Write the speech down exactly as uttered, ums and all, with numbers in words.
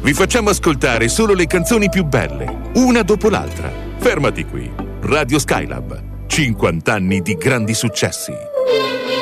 Vi facciamo ascoltare solo le canzoni più belle, una dopo l'altra. Fermati qui. Radio Skylab. cinquanta anni di grandi successi.